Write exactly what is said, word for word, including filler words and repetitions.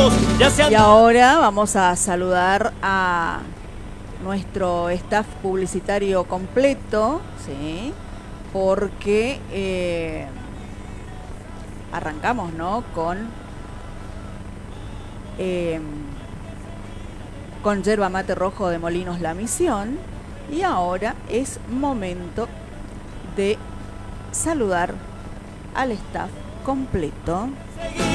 todos ya se han... Y ahora vamos a saludar a nuestro staff publicitario completo, ¿sí? Porque eh, arrancamos, ¿no? Con, eh, con yerba mate rojo de Molinos La Misión. Y ahora es momento de saludar al staff completo.